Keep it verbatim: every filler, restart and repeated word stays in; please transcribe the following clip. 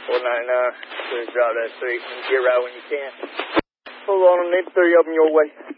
four ninety-nine. Please drop that street and get right when you can. Hold on, I need three of them your way.